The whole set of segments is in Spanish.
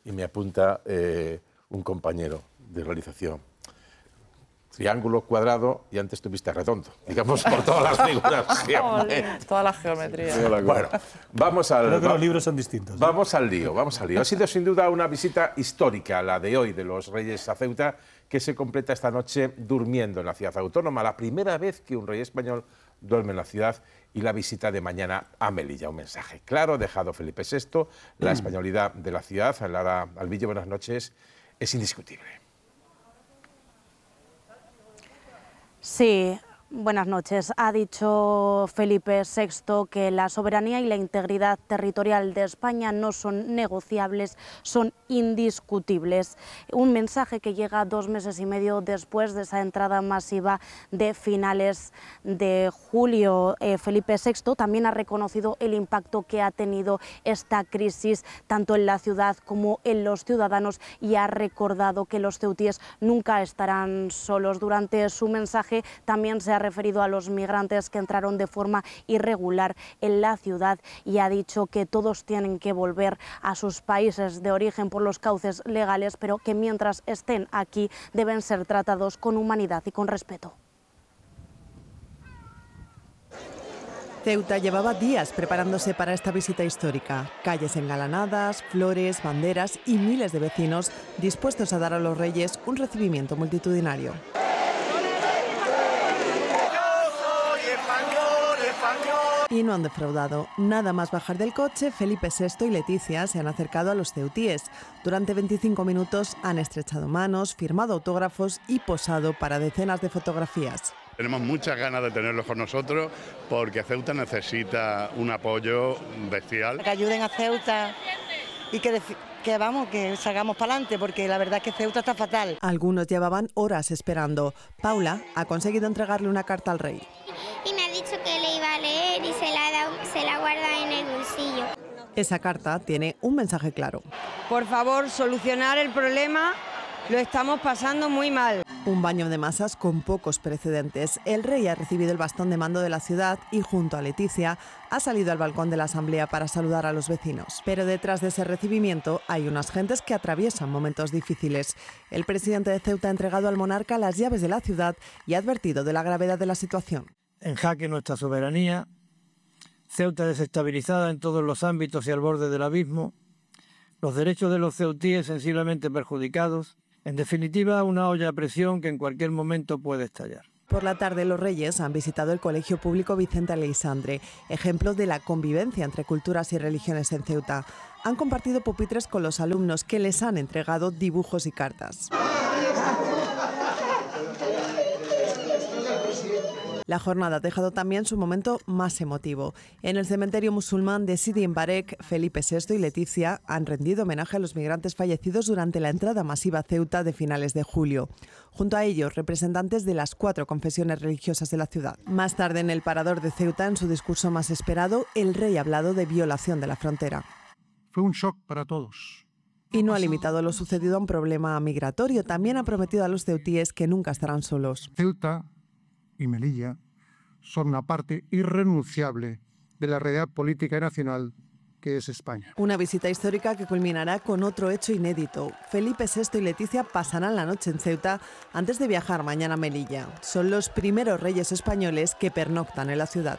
y me apunta un compañero de realización. Triángulo, cuadrado, y antes tuviste redondo. Digamos, por todas las figuras. Toda la geometría. Bueno, vamos al... Creo que los libros son distintos. Vamos al lío. Ha sido sin duda una visita histórica, la de hoy, de los Reyes a Ceuta, que se completa esta noche durmiendo en la ciudad autónoma. La primera vez que un rey español duerme en la ciudad, y la visita de mañana a Melilla. Un mensaje claro dejado Felipe VI. La españolidad de la ciudad, Lara Albillo, buenas noches, es indiscutible. Sí, buenas noches. Ha dicho Felipe VI que la soberanía y la integridad territorial de España no son negociables, son indiscutibles. Un mensaje que llega 2 meses y medio después de esa entrada masiva de finales de julio. Felipe VI también ha reconocido el impacto que ha tenido esta crisis tanto en la ciudad como en los ciudadanos y ha recordado que los ceutíes nunca estarán solos. Durante su mensaje también se ha referido a los migrantes que entraron de forma irregular en la ciudad y ha dicho que todos tienen que volver a sus países de origen por los cauces legales, pero que mientras estén aquí deben ser tratados con humanidad y con respeto. Ceuta llevaba días preparándose para esta visita histórica. Calles engalanadas, flores, banderas y miles de vecinos dispuestos a dar a los reyes un recibimiento multitudinario. Y no han defraudado. Nada más bajar del coche, Felipe VI y Leticia se han acercado a los ceutíes. Durante 25 minutos han estrechado manos, firmado autógrafos y posado para decenas de fotografías. Tenemos muchas ganas de tenerlos con nosotros porque Ceuta necesita un apoyo bestial. Que ayuden a Ceuta y que salgamos para adelante, porque la verdad es que Ceuta está fatal. Algunos llevaban horas esperando. Paula ha conseguido entregarle una carta al rey. Y me ha dicho que le iba a leer y se la guarda en el bolsillo. Esa carta tiene un mensaje claro. Por favor, solucionar el problema, lo estamos pasando muy mal. Un baño de masas con pocos precedentes. El rey ha recibido el bastón de mando de la ciudad y junto a Leticia ha salido al balcón de la asamblea para saludar a los vecinos. Pero detrás de ese recibimiento hay unas gentes que atraviesan momentos difíciles. El presidente de Ceuta ha entregado al monarca las llaves de la ciudad y ha advertido de la gravedad de la situación. En jaque nuestra soberanía, Ceuta desestabilizada en todos los ámbitos y al borde del abismo, los derechos de los ceutíes sensiblemente perjudicados, en definitiva una olla a presión que en cualquier momento puede estallar. Por la tarde los reyes han visitado el Colegio Público Vicente Aleixandre, ejemplo de la convivencia entre culturas y religiones en Ceuta. Han compartido pupitres con los alumnos que les han entregado dibujos y cartas. La jornada ha dejado también su momento más emotivo. En el cementerio musulmán de Sidi Mbarek, Felipe VI y Leticia han rendido homenaje a los migrantes fallecidos durante la entrada masiva a Ceuta de finales de julio. Junto a ellos, representantes de las 4 confesiones religiosas de la ciudad. Más tarde, en el parador de Ceuta, en su discurso más esperado, el rey ha hablado de violación de la frontera. Fue un shock para todos. Y no ha limitado lo sucedido a un problema migratorio. También ha prometido a los ceutíes que nunca estarán solos. Ceuta y Melilla son una parte irrenunciable de la realidad política y nacional que es España. Una visita histórica que culminará con otro hecho inédito. Felipe VI y Leticia pasarán la noche en Ceuta antes de viajar mañana a Melilla. Son los primeros reyes españoles que pernoctan en la ciudad.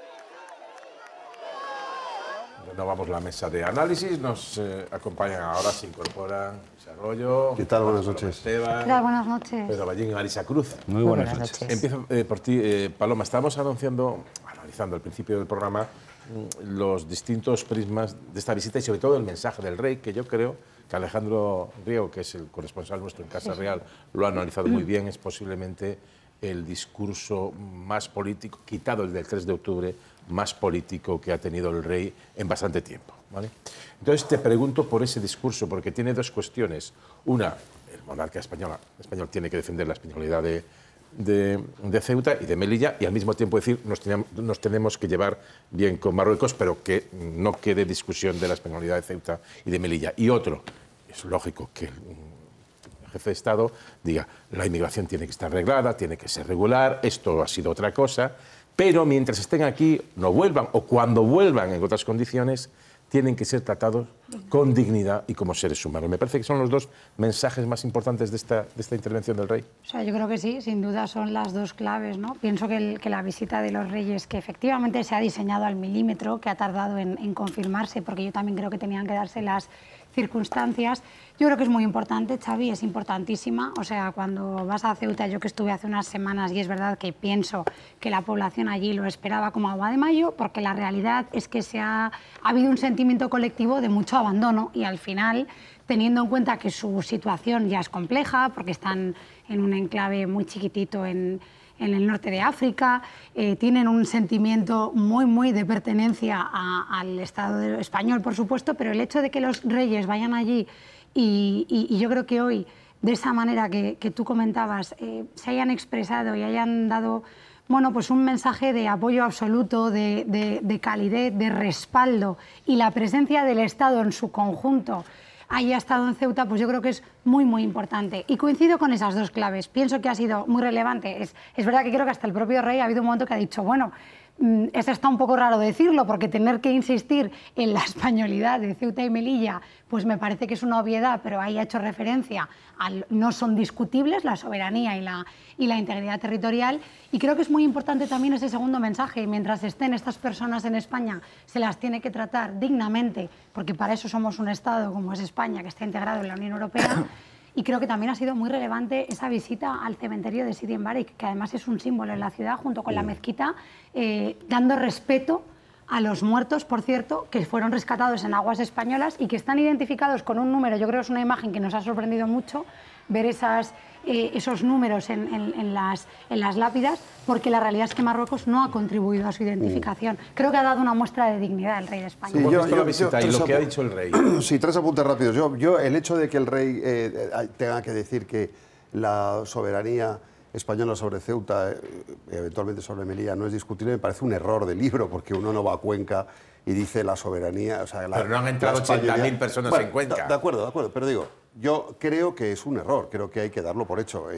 Renovamos la mesa de análisis, nos acompañan ahora, se incorporan Arroyo. ¿Qué tal? Buenas noches. Esteban. ¿Qué tal? Buenas noches. Pedro Ballín y Marisa Cruz. Muy buenas noches. Empiezo por ti, Paloma. Estábamos analizando al principio del programa los distintos prismas de esta visita y sobre todo el mensaje del rey, que yo creo que Alejandro Riego, que es el corresponsal nuestro en Casa Real, lo ha analizado muy bien. Es posiblemente el discurso más político, quitado el del 3 de octubre, más político que ha tenido el rey en bastante tiempo, ¿vale? Entonces te pregunto por ese discurso, porque tiene 2 cuestiones. Una, el monarca español tiene que defender la españolidad de Ceuta y de Melilla, y al mismo tiempo decir nos tenemos que llevar bien con Marruecos, pero que no quede discusión de la españolidad de Ceuta y de Melilla. Y otro, es lógico que el jefe de Estado diga la inmigración tiene que estar arreglada, tiene que ser regular, esto ha sido otra cosa, pero mientras estén aquí, no vuelvan, o cuando vuelvan en otras condiciones, tienen que ser tratados con dignidad y como seres humanos. Me parece que son los dos mensajes más importantes de esta intervención del rey. O sea, yo creo que sí, sin duda son las dos claves, ¿no? Pienso que la visita de los reyes, que efectivamente se ha diseñado al milímetro, que ha tardado en confirmarse, porque yo también creo que tenían que darse las circunstancias, yo creo que es muy importante, Xavi, es importantísima. O sea, cuando vas a Ceuta, yo que estuve hace unas semanas, y es verdad que pienso que la población allí lo esperaba como agua de mayo, porque la realidad es que ha habido un sentimiento colectivo de mucho abandono y al final, teniendo en cuenta que su situación ya es compleja, porque están en un enclave muy chiquitito en el norte de África, tienen un sentimiento muy de pertenencia al Estado español, por supuesto, pero el hecho de que los reyes vayan allí y yo creo que hoy, de esa manera que tú comentabas, se hayan expresado y hayan dado, bueno, pues un mensaje de apoyo absoluto, de calidez, de respaldo, y la presencia del Estado en su conjunto haya estado en Ceuta, pues yo creo que es muy importante. Y coincido con esas dos claves. Pienso que ha sido muy relevante. Es verdad que creo que hasta el propio rey ha habido un momento que ha dicho, bueno, eso está un poco raro decirlo, porque tener que insistir en la españolidad de Ceuta y Melilla, pues me parece que es una obviedad, pero ahí ha hecho referencia al no son discutibles la soberanía y la integridad territorial. Y creo que es muy importante también ese segundo mensaje. Mientras estén estas personas en España, se las tiene que tratar dignamente, porque para eso somos un Estado como es España, que está integrado en la Unión Europea. Y creo que también ha sido muy relevante esa visita al cementerio de Sidi Barrek, que además es un símbolo en la ciudad, junto con la mezquita, dando respeto a los muertos, por cierto, que fueron rescatados en aguas españolas y que están identificados con un número. Yo creo que es una imagen que nos ha sorprendido mucho, ver esos números en las lápidas, porque la realidad es que Marruecos no ha contribuido a su identificación. Creo que ha dado una muestra de dignidad el rey de España. Sí, yo la visita y lo que ha dicho el rey. Sí, 3 apuntes rápidos. El hecho de que el rey tenga que decir que la soberanía española sobre Ceuta, eventualmente sobre Melilla, no es discutible, me parece un error de libro, porque uno no va a Cuenca y dice la soberanía... O sea, pero no han entrado 80.000 personas en Cuenca. De acuerdo, pero digo, yo creo que es un error, creo que hay que darlo por hecho.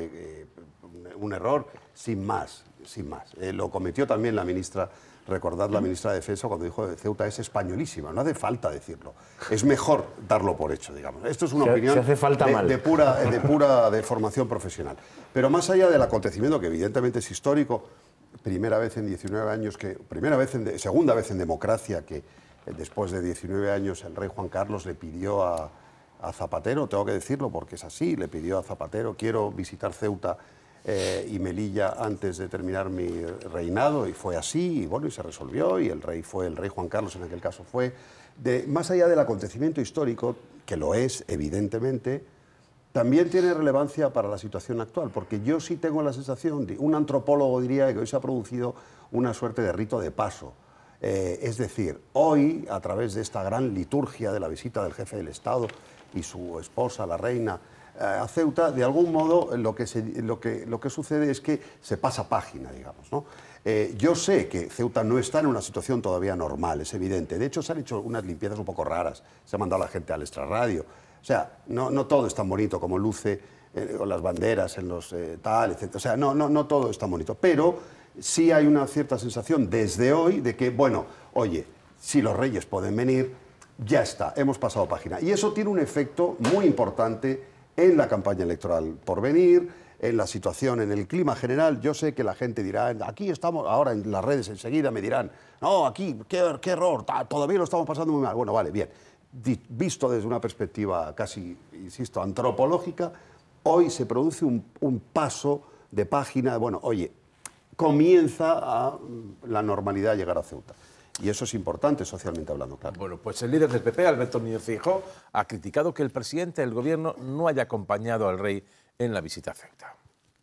Un error sin más. Lo cometió también la ministra, recordad la ministra de Defensa cuando dijo que Ceuta es españolísima, no hace falta decirlo. Es mejor darlo por hecho, digamos. Esto es una opinión hace falta de pura formación profesional. Pero más allá del acontecimiento, que evidentemente es histórico, primera vez en 19 años, segunda vez en democracia que después de 19 años el rey Juan Carlos le pidió a Zapatero, tengo que decirlo porque es así, le pidió a Zapatero, quiero visitar Ceuta y Melilla antes de terminar mi reinado, y fue así, y bueno, y se resolvió, y el rey Juan Carlos en aquel caso fue. Más allá del acontecimiento histórico, que lo es, evidentemente, también tiene relevancia para la situación actual, porque yo sí tengo la sensación, un antropólogo diría que hoy se ha producido una suerte de rito de paso. Es decir, hoy, a través de esta gran liturgia de la visita del jefe del Estado y su esposa, la reina, a Ceuta, de algún modo lo que sucede es que se pasa página, digamos, ¿no? Yo sé que Ceuta no está en una situación todavía normal, es evidente. De hecho, se han hecho unas limpiezas un poco raras, se ha mandado a la gente al extrarradio. O sea, no todo es tan bonito como luce con las banderas en los tal, etc. O sea, no todo es tan bonito. Pero sí hay una cierta sensación desde hoy de que, bueno, oye, si los reyes pueden venir, ya está, hemos pasado página. Y eso tiene un efecto muy importante en la campaña electoral por venir, en la situación, en el clima general. Yo sé que la gente dirá, aquí estamos, ahora en las redes enseguida me dirán, no, aquí, qué error, todavía lo estamos pasando muy mal. Bueno, vale, bien. Visto desde una perspectiva casi, insisto, antropológica, hoy se produce un paso de página, bueno, oye, comienza a la normalidad llegar a Ceuta. Y eso es importante socialmente hablando, claro. Bueno, pues el líder del PP, Alberto Núñez Feijóo, ha criticado que el presidente del gobierno no haya acompañado al rey en la visita a Ceuta.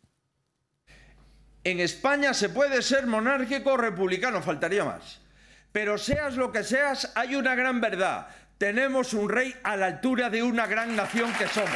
En España se puede ser monárquico o republicano, faltaría más. Pero seas lo que seas, hay una gran verdad. Tenemos un rey a la altura de una gran nación que somos.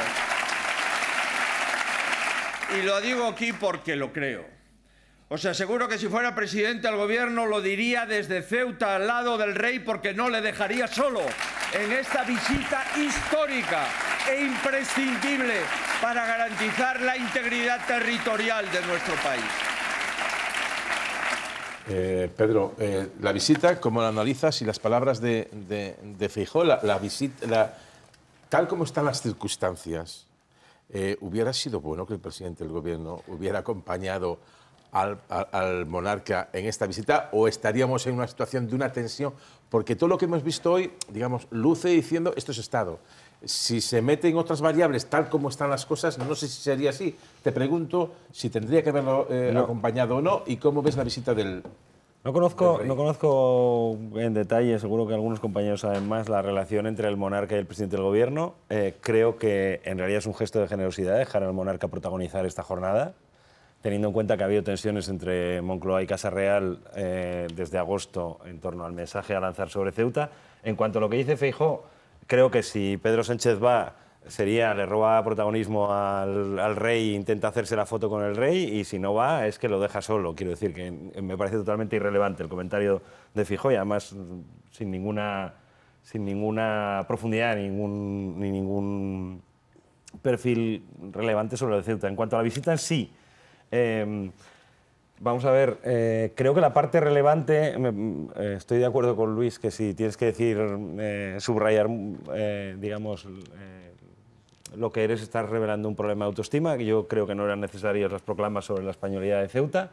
Y lo digo aquí porque lo creo. Os aseguro que si fuera presidente del gobierno lo diría desde Ceuta al lado del rey, porque no le dejaría solo en esta visita histórica e imprescindible para garantizar la integridad territorial de nuestro país. Pedro, la visita, ¿cómo la analizas? Y las palabras de Feijóo, la visita, tal como están las circunstancias, ¿hubiera sido bueno que el presidente del gobierno hubiera acompañado al monarca en esta visita, o estaríamos en una situación de una tensión? Porque todo lo que hemos visto hoy, digamos, luce diciendo esto es Estado. Si se meten otras variables tal como están las cosas, no sé si sería así. Te pregunto si tendría que haberlo acompañado o no, y cómo ves la visita del... No conozco en detalle, seguro que algunos compañeros saben más, la relación entre el monarca y el presidente del gobierno. Creo que en realidad es un gesto de generosidad dejar al monarca protagonizar esta jornada, teniendo en cuenta que ha habido tensiones entre Moncloa y Casa Real desde agosto en torno al mensaje a lanzar sobre Ceuta. En cuanto a lo que dice Feijóo, creo que si Pedro Sánchez va, le roba protagonismo al rey e intenta hacerse la foto con el rey, y si no va, es que lo deja solo. Quiero decir que me parece totalmente irrelevante el comentario de Feijóo, y además sin ninguna profundidad ni ningún perfil relevante sobre el Ceuta. En cuanto a la visita en sí, vamos a ver, creo que la parte relevante, estoy de acuerdo con Luis, que si tienes que decir, subrayar, digamos, lo que eres, estás revelando un problema de autoestima, que yo creo que no eran necesarias las proclamas sobre la españolidad de Ceuta.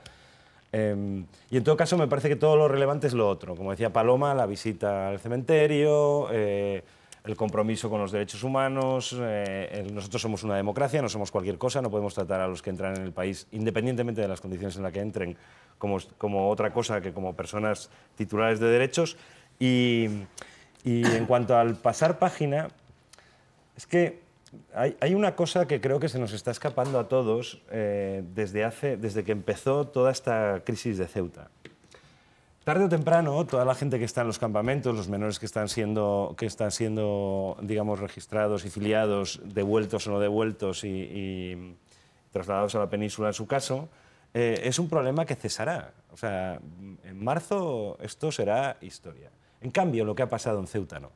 Y en todo caso me parece que todo lo relevante es lo otro. Como decía Paloma, la visita al cementerio, el compromiso con los derechos humanos. Nosotros somos una democracia, no somos cualquier cosa, no podemos tratar a los que entran en el país, independientemente de las condiciones en las que entren, como otra cosa que como personas titulares de derechos. Y en cuanto al pasar página, es que hay una cosa que creo que se nos está escapando a todos desde que empezó toda esta crisis de Ceuta. Tarde o temprano, toda la gente que está en los campamentos, los menores que están siendo digamos, registrados y filiados, devueltos o no devueltos y trasladados a la península en su caso, es un problema que cesará. O sea, en marzo esto será historia. En cambio, lo que ha pasado en Ceuta no.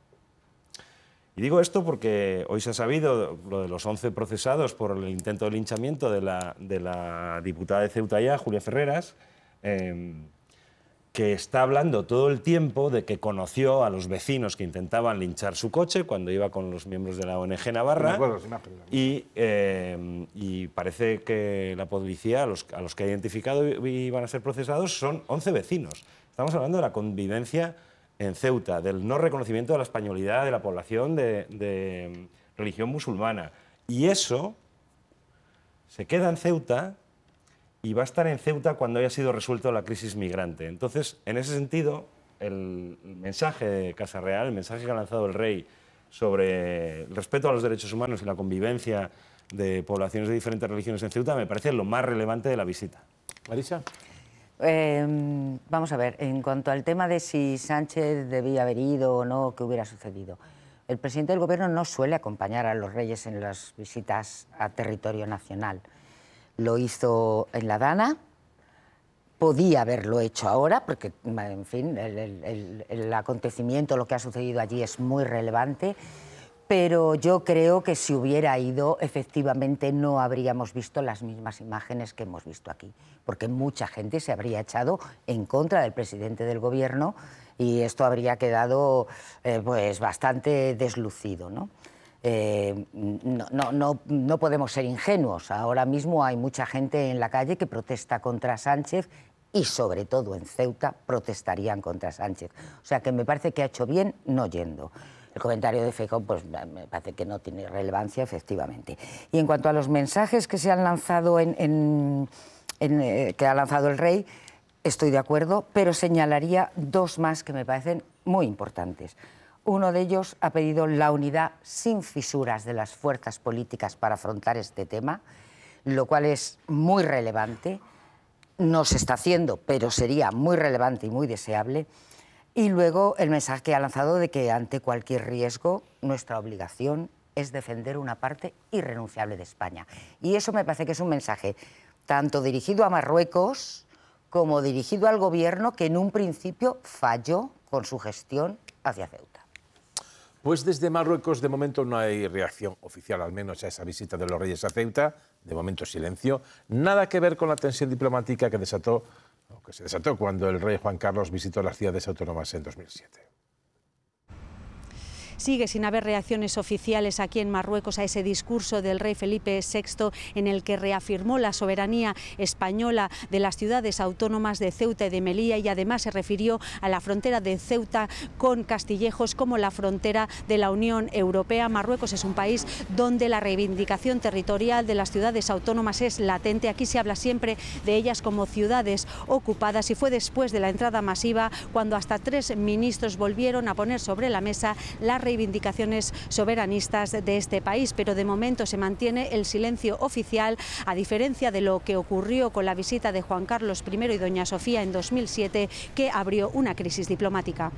Y digo esto porque hoy se ha sabido lo de los 11 procesados por el intento de linchamiento de la diputada de Ceuta ya, Julia Ferreras, que está hablando todo el tiempo de que conoció a los vecinos que intentaban linchar su coche cuando iba con los miembros de la ONG Navarra. Y parece que la policía, a los que ha identificado y van a ser procesados, son 11 vecinos. Estamos hablando de la convivencia en Ceuta, del no reconocimiento de la españolidad de la población de religión musulmana. Y eso se queda en Ceuta y va a estar en Ceuta cuando haya sido resuelta la crisis migrante. Entonces, en ese sentido, el mensaje de Casa Real, el mensaje que ha lanzado el rey sobre el respeto a los derechos humanos y la convivencia de poblaciones de diferentes religiones en Ceuta, me parece lo más relevante de la visita. Marisa. Vamos a ver, en cuanto al tema de si Sánchez debía haber ido o no, qué hubiera sucedido. El presidente del gobierno no suele acompañar a los reyes en las visitas a territorio nacional. Lo hizo en la Dana, podía haberlo hecho ahora, porque, en fin, el acontecimiento, lo que ha sucedido allí es muy relevante, pero yo creo que si hubiera ido, efectivamente no habríamos visto las mismas imágenes que hemos visto aquí, porque mucha gente se habría echado en contra del presidente del gobierno y esto habría quedado pues bastante deslucido, ¿no? No podemos ser ingenuos. Ahora mismo hay mucha gente en la calle que protesta contra Sánchez y, sobre todo en Ceuta, protestarían contra Sánchez. O sea que me parece que ha hecho bien no yendo. El comentario de Feijóo pues, me parece que no tiene relevancia, efectivamente. Y en cuanto a los mensajes que se han lanzado que ha lanzado el rey, estoy de acuerdo, pero señalaría dos más que me parecen muy importantes. Uno de ellos ha pedido la unidad sin fisuras de las fuerzas políticas para afrontar este tema, lo cual es muy relevante. No se está haciendo, pero sería muy relevante y muy deseable. Y luego el mensaje que ha lanzado de que ante cualquier riesgo nuestra obligación es defender una parte irrenunciable de España. Y eso me parece que es un mensaje tanto dirigido a Marruecos como dirigido al gobierno, que en un principio falló con su gestión hacia Ceuta. Pues desde Marruecos de momento no hay reacción oficial, al menos a esa visita de los reyes a Ceuta. De momento silencio. Nada que ver con la tensión diplomática que desató lo que se desató cuando el rey Juan Carlos visitó las ciudades autónomas en 2007. Sigue sin haber reacciones oficiales aquí en Marruecos a ese discurso del rey Felipe VI en el que reafirmó la soberanía española de las ciudades autónomas de Ceuta y de Melilla, y además se refirió a la frontera de Ceuta con Castillejos como la frontera de la Unión Europea. Marruecos es un país donde la reivindicación territorial de las ciudades autónomas es latente. Aquí se habla siempre de ellas como ciudades ocupadas, y fue después de la entrada masiva cuando hasta 3 ministros volvieron a poner sobre la mesa las reivindicaciones soberanistas de este país, pero de momento se mantiene el silencio oficial, a diferencia de lo que ocurrió con la visita de Juan Carlos I y doña Sofía en 2007, que abrió una crisis diplomática.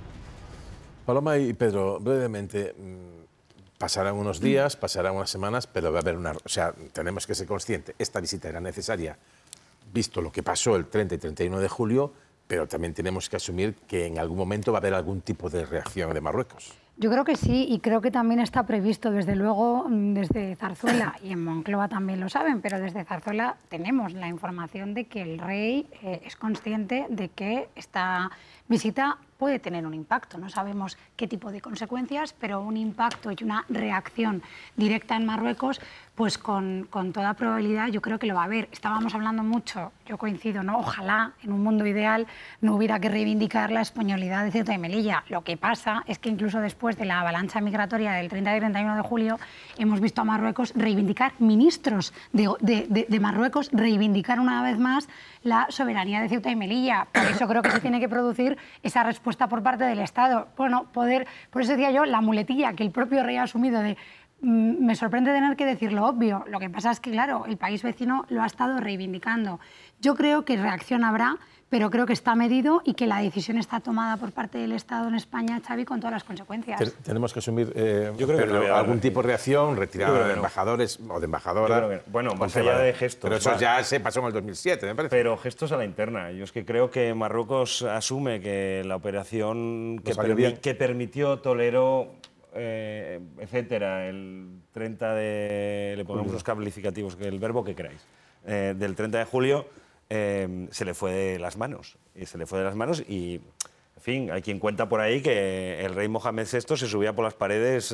Paloma y Pedro, brevemente, pasarán unos días, pasarán unas semanas, pero va a haber una... O sea, tenemos que ser conscientes, esta visita era necesaria, visto lo que pasó el 30 y 31 de julio, pero también tenemos que asumir que en algún momento va a haber algún tipo de reacción de Marruecos. Yo creo que sí, y creo que también está previsto, desde luego, desde Zarzuela, y en Moncloa también lo saben, pero desde Zarzuela tenemos la información de que el rey es consciente de que esta visita puede tener un impacto. No sabemos qué tipo de consecuencias, pero un impacto y una reacción directa en Marruecos, pues con toda probabilidad yo creo que lo va a haber. Estábamos hablando mucho, yo coincido, ¿no? Ojalá en un mundo ideal no hubiera que reivindicar la españolidad de Ceuta y Melilla. Lo que pasa es que incluso después de la avalancha migratoria del 30 y 31 de julio hemos visto a Marruecos reivindicar, ministros de Marruecos reivindicar una vez más la soberanía de Ceuta y Melilla. Por eso creo que se tiene que producir esa respuesta por parte del Estado. Bueno, por eso decía yo, la muletilla que el propio rey ha asumido de me sorprende tener que decir lo obvio. Lo que pasa es que, claro, el país vecino lo ha estado reivindicando. Yo creo que reacción habrá, pero creo que está medido y que la decisión está tomada por parte del Estado en España, Xavi, con todas las consecuencias. Tenemos que asumir yo creo que algún tipo de reacción, retirada de embajadores o de embajadora. Bueno, más allá de gestos. Pero eso ya se pasó en el 2007, me parece. Pero gestos a la interna. Yo es que creo que Marruecos asume que la operación que permitió, toleró, etcétera, el 30 de... Le ponemos los calificativos, el verbo que queráis. Del 30 de julio se le fue de las manos. Y, en fin, hay quien cuenta por ahí que el rey Mohamed VI se subía por las paredes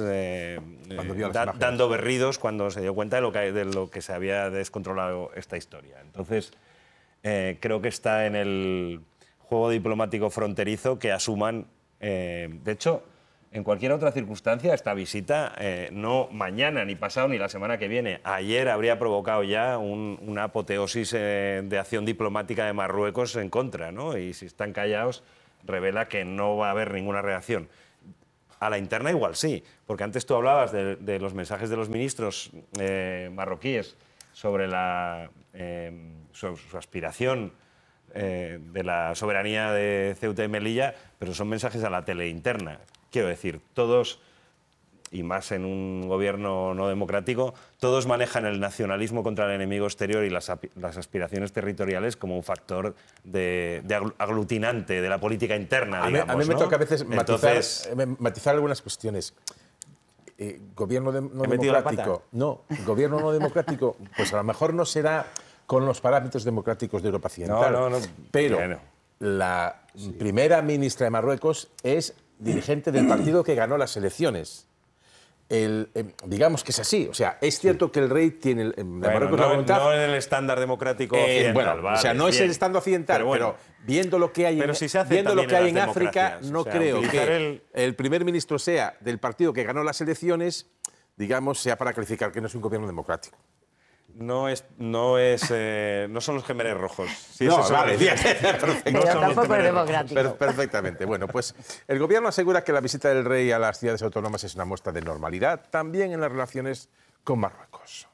dando berridos cuando se dio cuenta de lo que se había descontrolado esta historia. Entonces, creo que está en el juego diplomático fronterizo que asuman... de hecho, en cualquier otra circunstancia, esta visita, no mañana, ni pasado, ni la semana que viene, ayer habría provocado ya una apoteosis de acción diplomática de Marruecos en contra, ¿no? Y si están callados, revela que no va a haber ninguna reacción. A la interna igual sí, porque antes tú hablabas de los mensajes de los ministros marroquíes sobre su aspiración de la soberanía de Ceuta y Melilla, pero son mensajes a la tele interna. Quiero decir, todos, y más en un gobierno no democrático, todos manejan el nacionalismo contra el enemigo exterior y las aspiraciones territoriales como un factor de aglutinante de la política interna, digamos, a mí me toca a veces matizar algunas cuestiones. Gobierno no democrático. No, gobierno no democrático, pues a lo mejor no será con los parámetros democráticos de Europa Occidental. No. Pero la primera ministra de Marruecos es dirigente del partido que ganó las elecciones. Digamos que es así. O sea, es cierto que el rey tiene Marruecos la voluntad. No en el estándar democrático occidental. Bueno, o sea, no es el estándar occidental, pero viendo lo que hay, en África, no creo que el primer ministro sea del partido que ganó las elecciones, digamos, sea para calificar que no es un gobierno democrático. No son los Jemeres Rojos. Sí, no, vale, pero tampoco es democrático. Perfectamente. Bueno, pues el gobierno asegura que la visita del rey a las ciudades autónomas es una muestra de normalidad, también en las relaciones con Marruecos.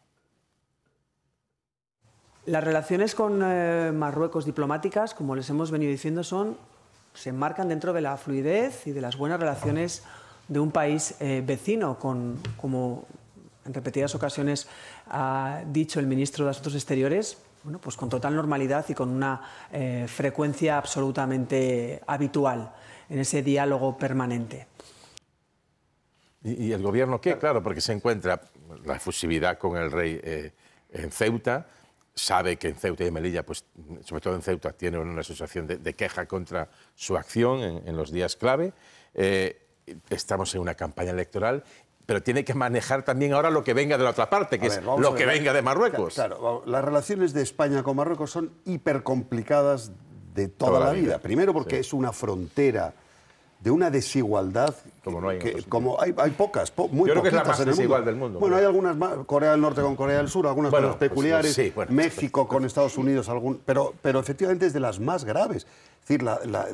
Las relaciones con Marruecos diplomáticas, como les hemos venido diciendo, se enmarcan dentro de la fluidez y de las buenas relaciones de un país vecino, como en repetidas ocasiones ha dicho el ministro de Asuntos Exteriores, bueno, pues con total normalidad y con una frecuencia absolutamente habitual en ese diálogo permanente. ¿Y el gobierno qué? Claro, porque se encuentra la efusividad con el rey en Ceuta, sabe que en Ceuta y en Melilla, pues, sobre todo en Ceuta, tiene una asociación de queja contra su acción en los días clave. Estamos en una campaña electoral, pero tiene que manejar también ahora lo que venga de la otra parte, que es lo que venga de Marruecos. Claro, las relaciones de España con Marruecos son hipercomplicadas de toda la vida. Primero porque es una frontera de una desigualdad como no hay, hay pocas, muy Yo creo que es la más en el desigual del mundo. Bueno, hay algunas más, Corea del Norte con Corea del Sur, algunas cosas peculiares, México con Estados Unidos, pero efectivamente es de las más graves. Es decir,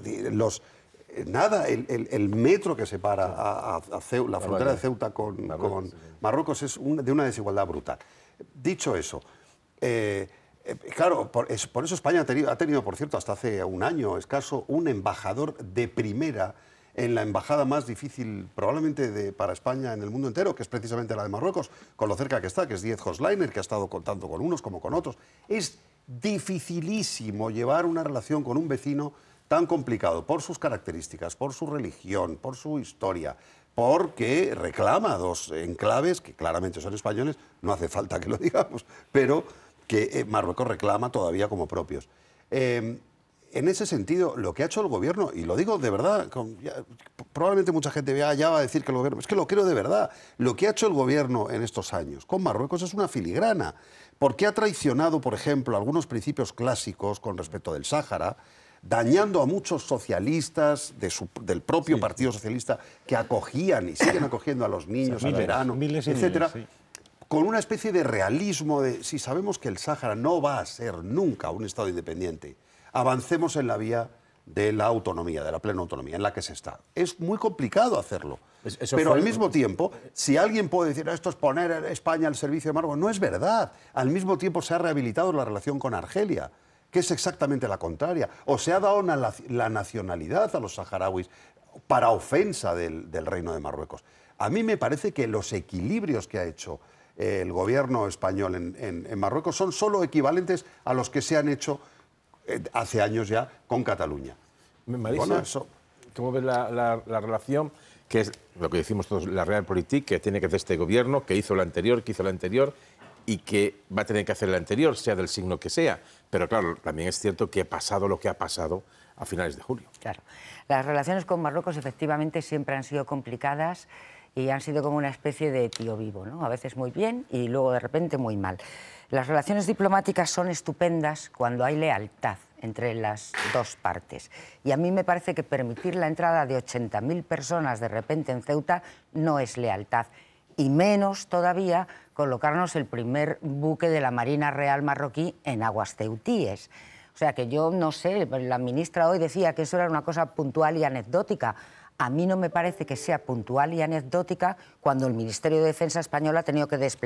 el metro que separa a la frontera de Ceuta con Marruecos es de una desigualdad brutal. Dicho eso, claro, por eso España ha tenido, por cierto, hasta hace un año escaso, un embajador de primera en la embajada más difícil probablemente para España en el mundo entero, que es precisamente la de Marruecos, con lo cerca que está, que es Diez Hosleiner, que ha estado tanto con unos como con otros. Es dificilísimo llevar una relación con un vecino tan complicado por sus características, por su religión, por su historia, porque reclama dos enclaves que claramente son españoles, no hace falta que lo digamos, pero que Marruecos reclama todavía como propios. En ese sentido, lo que ha hecho el gobierno, y lo digo de verdad, probablemente mucha gente ya va a decir que el gobierno, es que lo creo de verdad, lo que ha hecho el gobierno en estos años con Marruecos es una filigrana, porque ha traicionado, por ejemplo, algunos principios clásicos con respecto del Sáhara, dañando a muchos socialistas del propio Partido Socialista que acogían y siguen acogiendo a los niños al verano, etcétera, con una especie de realismo de si sabemos que el Sáhara no va a ser nunca un Estado independiente, avancemos en la vía de la autonomía, de la plena autonomía, en la que se está. Es muy complicado hacerlo. Pero al mismo tiempo, si alguien puede decir esto es poner a España al servicio de Marruecos, no es verdad. Al mismo tiempo se ha rehabilitado la relación con Argelia, que es exactamente la contraria. O se ha dado la nacionalidad a los saharauis para ofensa del Reino de Marruecos. A mí me parece que los equilibrios que ha hecho el gobierno español en Marruecos son solo equivalentes a los que se han hecho hace años ya con Cataluña. Marisa, bueno, ¿cómo ves la relación, que es lo que decimos todos, la Realpolitik, que tiene que hacer este gobierno, que hizo la anterior, y que va a tener que hacer la anterior, sea del signo que sea? Pero claro, también es cierto que ha pasado lo que ha pasado a finales de julio. Claro. Las relaciones con Marruecos efectivamente siempre han sido complicadas y han sido como una especie de tío vivo, ¿no? A veces muy bien y luego de repente muy mal. Las relaciones diplomáticas son estupendas cuando hay lealtad entre las dos partes. Y a mí me parece que permitir la entrada de 80.000 personas de repente en Ceuta no es lealtad. Y menos todavía colocarnos el primer buque de la Marina Real marroquí en aguas ceutíes. O sea que yo no sé, la ministra hoy decía que eso era una cosa puntual y anecdótica. A mí no me parece que sea puntual y anecdótica cuando el Ministerio de Defensa español ha tenido que desplegar